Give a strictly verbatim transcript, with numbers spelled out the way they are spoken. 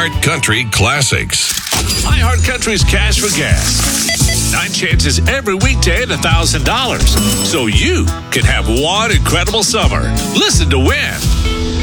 iHeart Country Classics. iHeart Country's Cash for Gas. Nine chances every weekday at one thousand dollars. So you can have one incredible summer. Listen to win.